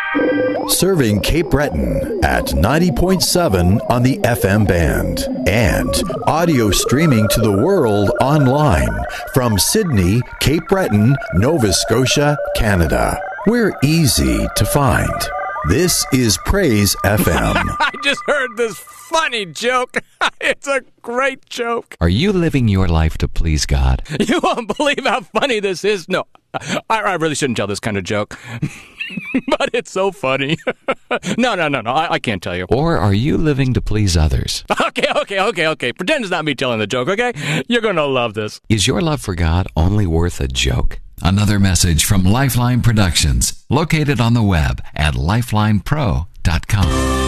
Serving Cape Breton at 90.7 on the FM band and audio streaming to the world online from Sydney, Cape Breton, Nova Scotia, Canada. We're easy to find. This is Praise FM. I just heard this funny joke. It's a great joke. Are you living your life to please God? You won't believe how funny this is. No, I really shouldn't tell this kind of joke. But it's so funny. No, I can't tell you. Or are you living to please others? Okay. Pretend it's not me telling the joke, okay? You're going to love this. Is your love for God only worth a joke? Another message from Lifeline Productions, located on the web at lifelinepro.com.